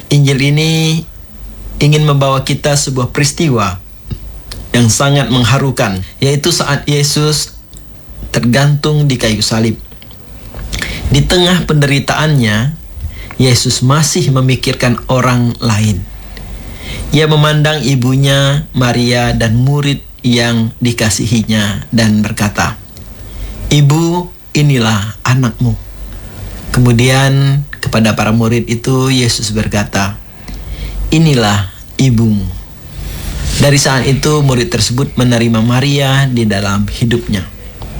Injil ini ingin membawa kita sebuah peristiwa yang sangat mengharukan, yaitu saat Yesus tergantung di kayu salib. Di tengah penderitaannya, Yesus masih memikirkan orang lain. Ia memandang ibunya, Maria, dan murid yang dikasihinya dan berkata, "Ibu, inilah anakmu." Kemudian kepada para murid itu Yesus berkata, "Inilah ibumu." Dari saat itu murid tersebut menerima Maria di dalam hidupnya.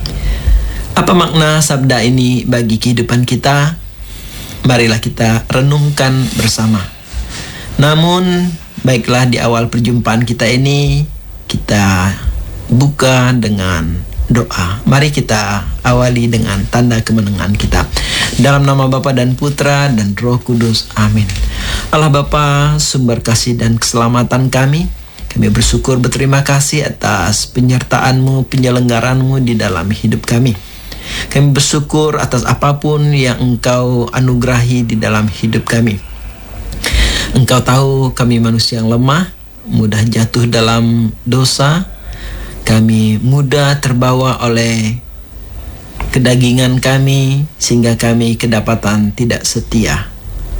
Apa makna sabda ini bagi kehidupan kita? Marilah kita renungkan bersama. Namun, baiklah di awal perjumpaan kita ini, kita buka dengan doa. Mari kita awali dengan tanda kemenangan kita. Dalam nama Bapa dan Putra dan Roh Kudus. Amin. Allah Bapa, sumber kasih dan keselamatan kami bersyukur, berterima kasih atas penyertaan-Mu, penyelenggaraan-Mu di dalam hidup kami. Kami bersyukur atas apapun yang Engkau anugerahi di dalam hidup kami. Engkau tahu kami manusia yang lemah, mudah jatuh dalam dosa. Kami mudah terbawa oleh kedagingan kami, sehingga kami kedapatan tidak setia.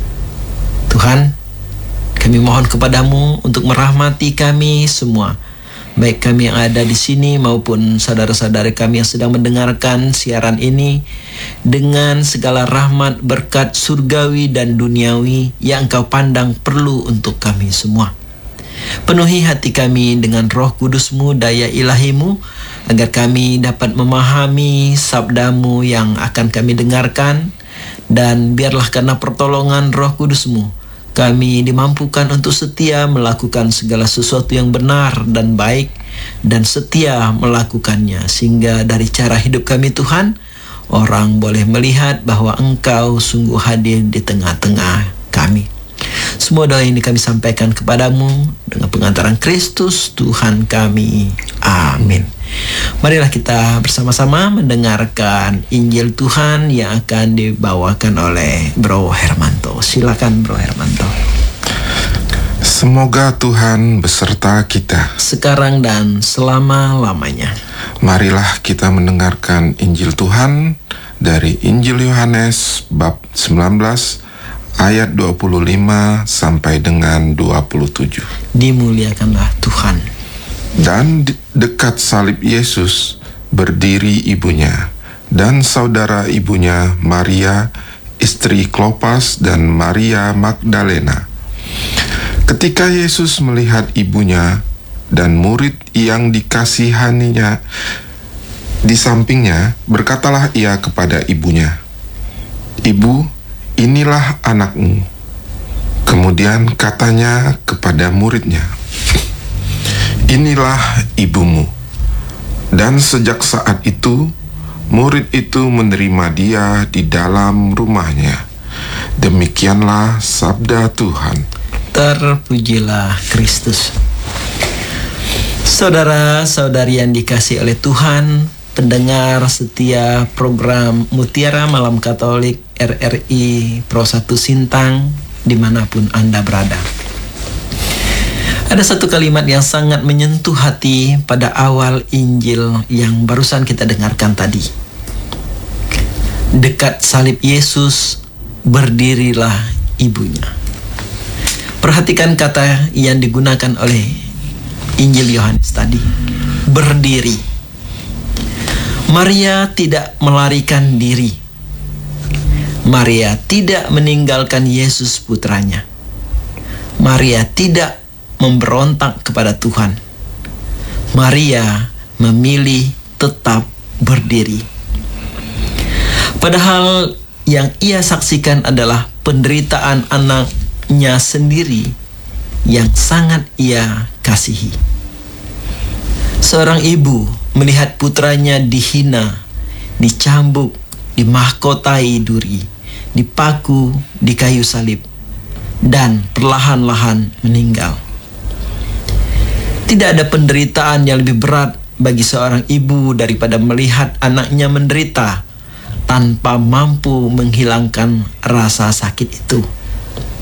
Tuhan, kami mohon kepadamu untuk merahmati kami semua, baik kami yang ada di sini maupun saudara-saudara kami yang sedang mendengarkan siaran ini, dengan segala rahmat, berkat surgawi dan duniawi yang Engkau pandang perlu untuk kami semua. Penuhi hati kami dengan Roh Kudus-Mu, daya ilahi-Mu, agar kami dapat memahami sabda-Mu yang akan kami dengarkan, dan biarlah karena pertolongan Roh Kudus-Mu kami dimampukan untuk setia melakukan segala sesuatu yang benar dan baik, dan setia melakukannya, sehingga dari cara hidup kami Tuhan, orang boleh melihat bahwa Engkau sungguh hadir di tengah-tengah kami. Semua doa ini kami sampaikan kepadamu dengan pengantaran Kristus Tuhan kami. Amin. Marilah kita bersama-sama mendengarkan Injil Tuhan yang akan dibawakan oleh Bro Hermanto. Silakan Bro Hermanto. Semoga Tuhan beserta kita sekarang dan selama-lamanya. Marilah kita mendengarkan Injil Tuhan dari Injil Yohanes bab 19 ayat 25 sampai dengan 27. Dimuliakanlah Tuhan. Dan dekat salib Yesus berdiri ibunya dan saudara ibunya Maria, istri Klopas, dan Maria Magdalena. Ketika Yesus melihat ibunya dan murid yang dikasihaninya di sampingnya, berkatalah ia kepada ibunya, "Ibu, inilah anakmu." Kemudian katanya kepada muridnya, "Inilah ibumu." Dan sejak saat itu, murid itu menerima dia di dalam rumahnya. Demikianlah sabda Tuhan. Terpujilah Kristus. Saudara-saudari yang dikasihi oleh Tuhan, pendengar setia program Mutiara Malam Katolik RRI Pro 1 Sintang, dimanapun Anda berada. Ada satu kalimat yang sangat menyentuh hati pada awal Injil yang barusan kita dengarkan tadi. Dekat salib Yesus berdirilah ibunya. Perhatikan kata yang digunakan oleh Injil Yohanes tadi, berdiri. Maria tidak melarikan diri. Maria tidak meninggalkan Yesus putranya. Maria tidak memberontak kepada Tuhan. Maria memilih tetap berdiri. Padahal yang ia saksikan adalah penderitaan anaknya sendiri yang sangat ia kasihi. Seorang ibu melihat putranya dihina, dicambuk, dimahkotai duri, dipaku di kayu salib, dan perlahan-lahan meninggal. Tidak ada penderitaan yang lebih berat bagi seorang ibu daripada melihat anaknya menderita tanpa mampu menghilangkan rasa sakit itu.